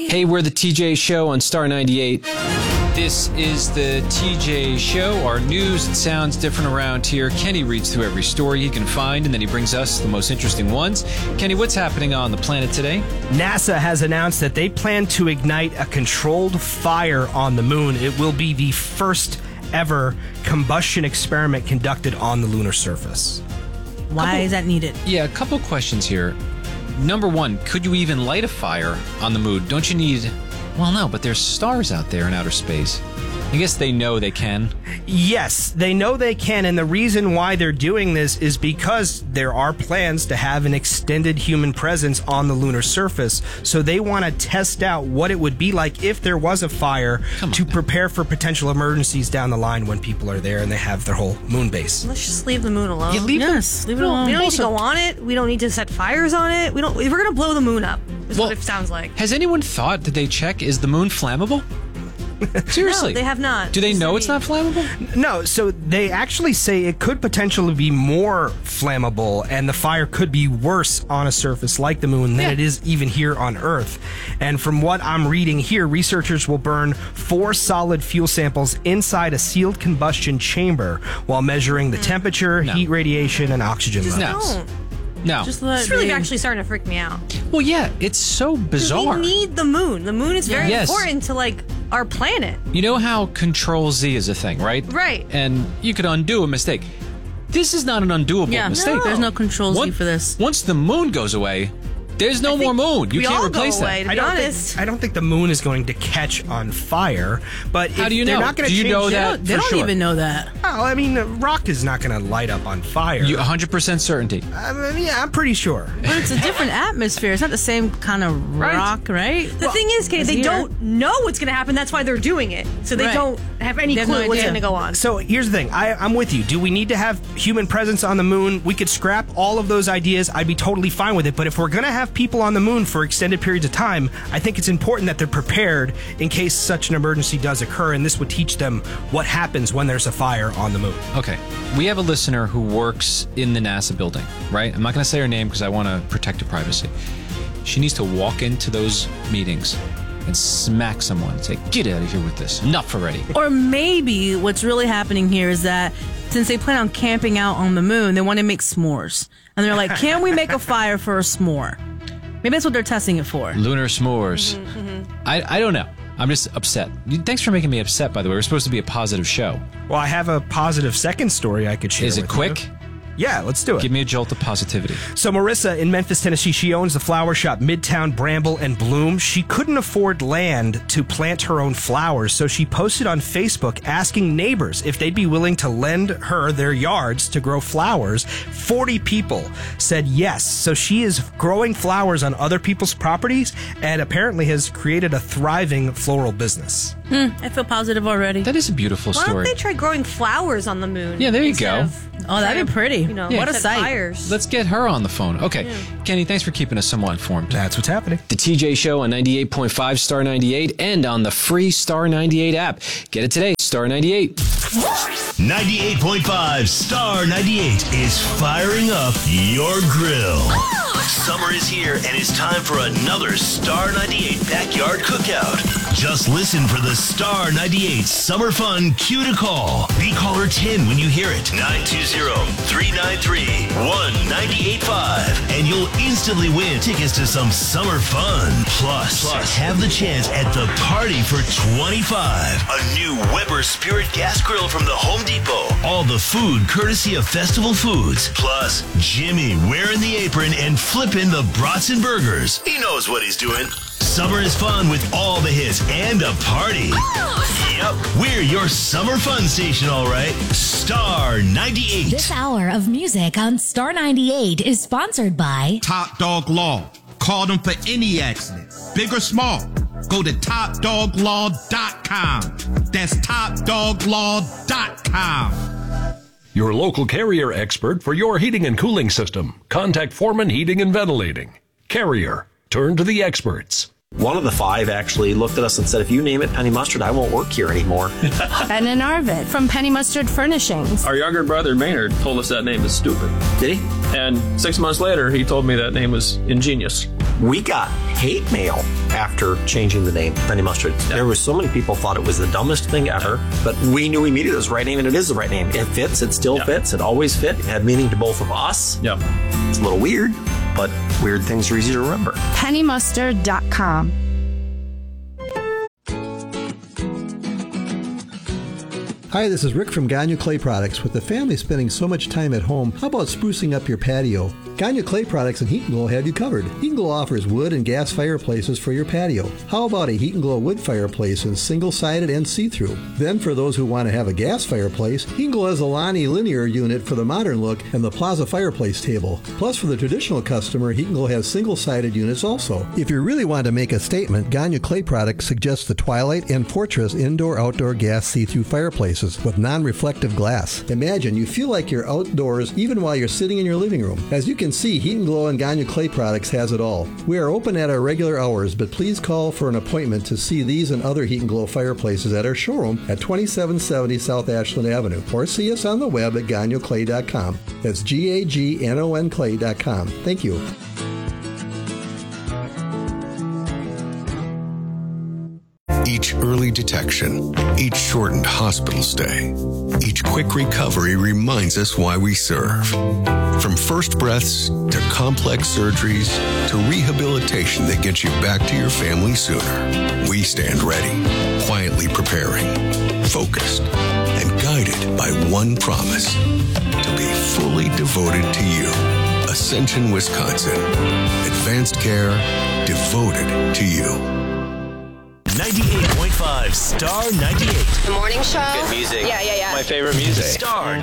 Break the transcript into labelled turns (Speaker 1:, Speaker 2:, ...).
Speaker 1: Hey, we're the TJ Show on Star 98. This is the TJ Show. Our news, it sounds different around here. Kenny reads through every story he can find, and then he brings us the most interesting ones. Kenny, what's happening on the planet today?
Speaker 2: NASA has announced that they plan to ignite a controlled fire on the moon. It will be the first ever combustion experiment conducted on the lunar surface.
Speaker 3: Why is that needed?
Speaker 1: Yeah, a couple questions here. Number one, could you even light a fire on the moon? Don't you need... Well, no, but there's stars out there in outer space. I guess they know they can.
Speaker 2: Yes, they know they can, and the reason why they're doing this is because there are plans to have an extended human presence on the lunar surface, so they want to test out what it would be like if there was a fire to prepare for potential emergencies down the line when people are there and they have their whole moon base.
Speaker 4: Let's just leave the moon alone.
Speaker 1: Yeah, leave
Speaker 3: it alone.
Speaker 4: We don't need to go on it. We don't need to set fires on it. We're going to blow the moon up, is what it sounds like.
Speaker 1: Has anyone thought, did they check, is the moon flammable? Seriously.
Speaker 4: No, they have not.
Speaker 1: Do they know it's not flammable?
Speaker 2: No, so they actually say it could potentially be more flammable and the fire could be worse on a surface like the moon than it is even here on Earth. And from what I'm reading here, researchers will burn 4 solid fuel samples inside a sealed combustion chamber while measuring the temperature, heat radiation, and oxygen levels.
Speaker 1: No.
Speaker 4: It's really actually starting to freak me out.
Speaker 1: Well, yeah, it's so bizarre.
Speaker 4: We need the moon. The moon is very important to, our planet.
Speaker 1: You know how Control-Z is a thing, right?
Speaker 4: Right.
Speaker 1: And you could undo a mistake. This is not an undoable mistake.
Speaker 3: No. There's no Control-Z for this.
Speaker 1: Once the moon goes away, there's no more moon. You can't replace that.
Speaker 4: To be honest.
Speaker 2: I don't think the moon is going to catch on fire, but
Speaker 1: how do you know?
Speaker 2: They're not going to change
Speaker 1: know that?
Speaker 3: They don't even know that.
Speaker 2: Oh, I mean, rock is not going to light up on fire.
Speaker 1: You 100% certainty.
Speaker 2: Yeah, I'm pretty sure.
Speaker 3: But it's a different atmosphere. It's not the same kind of rock, right?
Speaker 4: The thing is, Kate, they don't know what's going to happen. That's why they're doing it. So they don't have any clue what's going to go on.
Speaker 2: So here's the thing. I'm with you. Do we need to have human presence on the moon? We could scrap all of those ideas. I'd be totally fine with it. But if we're going to have people on the moon for extended periods of time, I think it's important that they're prepared in case such an emergency does occur, and this would teach them what happens when there's a fire on the moon.
Speaker 1: Okay. We have a listener who works in the NASA building, right? I'm not going to say her name because I want to protect her privacy. She needs to walk into those meetings and smack someone and say, get out of here with this. Enough already.
Speaker 3: Or maybe what's really happening here is that since they plan on camping out on the moon, they want to make s'mores. And they're like, can we make a fire for a s'more? Maybe that's what they're testing it for.
Speaker 1: Lunar s'mores. I don't know. I'm just upset. Thanks for making me upset, by the way. We're supposed to be a positive show.
Speaker 2: Well, I have a positive second story I could share.
Speaker 1: Is it quick?
Speaker 2: Yeah, let's do it.
Speaker 1: Give me a jolt of positivity.
Speaker 2: So Marissa in Memphis, Tennessee, she owns the flower shop Midtown Bramble and Bloom. She couldn't afford land to plant her own flowers, so she posted on Facebook asking neighbors if they'd be willing to lend her their yards to grow flowers. 40 people said yes. So she is growing flowers on other people's properties and apparently has created a thriving floral business.
Speaker 3: I feel positive already.
Speaker 1: That is a beautiful story.
Speaker 4: Why don't they try growing flowers on the moon?
Speaker 1: Yeah, there you go.
Speaker 3: Oh, that'd be pretty. What a sight.
Speaker 4: Fires.
Speaker 1: Let's get her on the phone. Okay. Kenny, thanks for keeping us somewhat informed.
Speaker 2: That's what's happening.
Speaker 1: The TJ Show on 98.5 Star 98 and on the free Star 98 app. Get it today, Star 98.
Speaker 5: 98.5 Star 98 is firing up your grill. Summer is here and it's time for another Star 98 backyard cookout. Just listen for the Star 98 Summer Fun cue to call. Be caller 10 when you hear it. 920-393-1985. And you'll instantly win tickets to some summer fun. Plus have the chance at the party for 25. A new Weber Spirit gas grill from the Home Depot. All the food courtesy of Festival Foods. Plus Jimmy wearing the apron and flipping the brats and burgers. He knows what he's doing. Summer is fun with all the hits and a party. Yep, we're your summer fun station, all right. Star 98.
Speaker 6: This hour of music on Star 98 is sponsored by
Speaker 7: Top Dog Law. Call them for any accident, big or small. Go to topdoglaw.com. That's topdoglaw.com.
Speaker 8: Your local Carrier expert for your heating and cooling system. Contact Foreman Heating and Ventilating. Carrier. Turn to the experts.
Speaker 9: One of the 5 actually looked at us and said, if you name it Penny Mustard, I won't work here anymore.
Speaker 10: Ben and Arvid from Penny Mustard Furnishings.
Speaker 11: Our younger brother, Maynard, told us that name is stupid.
Speaker 9: Did he?
Speaker 11: And 6 months later, he told me that name was ingenious.
Speaker 9: We got hate mail after changing the name, Penny Mustard. There were so many people thought it was the dumbest thing ever, but we knew immediately it was the right name, and it is the right name. It fits. It still fits. It always fit. It had meaning to both of us.
Speaker 1: Yeah.
Speaker 9: It's a little weird, but weird things are easy to remember.
Speaker 10: PennyMustard.com.
Speaker 11: Hi, this is Rick from Gagne Clay Products. With the family spending so much time at home, how about sprucing up your patio? Gagne Clay Products and Heat & Glow have you covered. Heat & Glow offers wood and gas fireplaces for your patio. How about a Heat & Glow wood fireplace in single-sided and see-through? Then for those who want to have a gas fireplace, Heat & Glow has a Lonnie linear unit for the modern look and the Plaza fireplace table. Plus for the traditional customer, Heat & Glow has single-sided units also. If you really want to make a statement, Gagne Clay Products suggests the Twilight and Fortress indoor-outdoor gas see-through fireplaces with non-reflective glass. Imagine you feel like you're outdoors even while you're sitting in your living room. As you can see, Heat & Glow and Gagne Clay Products has it all. We are open at our regular hours, but please call for an appointment to see these and other Heat & Glow fireplaces at our showroom at 2770 South Ashland Avenue, or see us on the web at gagnoclay.com. That's GAGNON clay.com. Thank you.
Speaker 12: Each early detection, each shortened hospital stay, each quick recovery reminds us why we serve. From first breaths to complex surgeries to rehabilitation that gets you back to your family sooner, we stand ready, quietly preparing, focused, and guided by one promise: to be fully devoted to you. Ascension, Wisconsin. Advanced care devoted to you.
Speaker 5: 98.5 Star 98.
Speaker 13: The morning show.
Speaker 14: Good music.
Speaker 13: Yeah.
Speaker 14: My favorite music.
Speaker 5: Star